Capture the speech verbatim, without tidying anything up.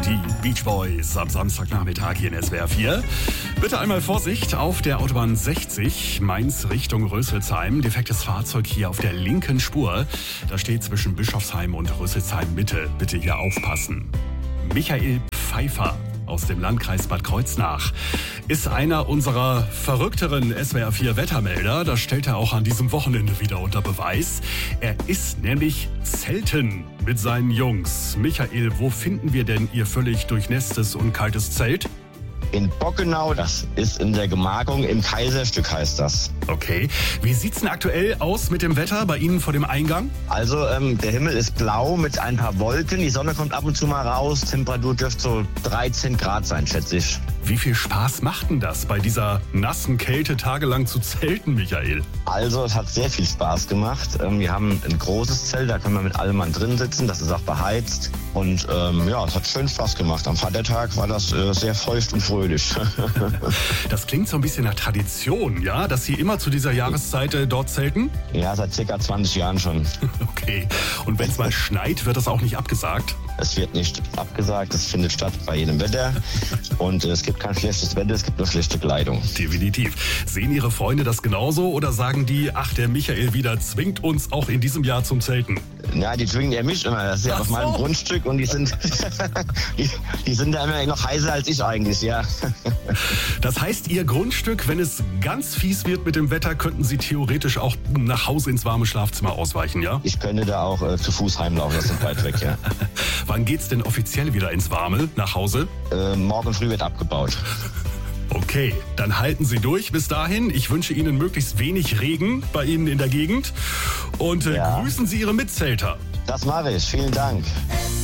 Die Beach Boys am Samstagnachmittag hier in S W R vier. Bitte einmal Vorsicht auf der Autobahn sechzig, Mainz Richtung Röselsheim. Defektes Fahrzeug hier auf der linken Spur. Da steht zwischen Bischofsheim und Röselsheim Mitte. Bitte hier aufpassen. Michael Pfeiffer aus dem Landkreis Bad Kreuznach ist einer unserer verrückteren S W R vier Wettermelder. Das stellt er auch an diesem Wochenende wieder unter Beweis. Er ist nämlich zelten mit seinen Jungs. Michael, wo finden wir denn Ihr völlig durchnässtes und kaltes Zelt? In Bockenau, das ist in der Gemarkung, im Kaiserstück heißt das. Okay. Wie sieht's denn aktuell aus mit dem Wetter bei Ihnen vor dem Eingang? Also ähm, der Himmel ist blau mit ein paar Wolken, die Sonne kommt ab und zu mal raus, Temperatur dürfte so dreizehn Grad sein, schätze ich. Wie viel Spaß macht denn das, bei dieser nassen Kälte tagelang zu zelten, Michael? Also es hat sehr viel Spaß gemacht. Ähm, wir haben ein großes Zelt, da können wir mit allem Mann drin sitzen, das ist auch beheizt. Und ähm, ja, es hat schön Spaß gemacht. Am Vatertag war das äh, sehr feucht und fröhlich. Das klingt so ein bisschen nach Tradition, ja? Dass Sie immer zu dieser Jahreszeit äh, dort zelten? Ja, seit circa zwanzig Jahren schon. Okay. Und wenn es mal schneit, wird das auch nicht abgesagt? Es wird nicht abgesagt, es findet statt bei jedem Wetter. Und äh, es gibt kein schlechtes Wetter, es gibt nur schlechte Kleidung. Definitiv. Sehen Ihre Freunde das genauso oder sagen die, ach, der Michael wieder zwingt uns auch in diesem Jahr zum Zelten? Ja, die zwingen ja mich immer. Das ist ja Ach auf so. meinem Grundstück und die sind, die, die sind da immer noch heißer als ich eigentlich, ja. Das heißt, Ihr Grundstück, wenn es ganz fies wird mit dem Wetter, könnten Sie theoretisch auch nach Hause ins warme Schlafzimmer ausweichen, ja? Ich könnte da auch äh, zu Fuß heimlaufen, das ist weit weg, ja. Wann geht's denn offiziell wieder ins Warme, nach Hause? Äh, morgen früh wird abgebaut. Okay, dann halten Sie durch bis dahin. Ich wünsche Ihnen möglichst wenig Regen bei Ihnen in der Gegend. Und äh, Ja. grüßen Sie Ihre Mitzelter. Das mache ich, vielen Dank.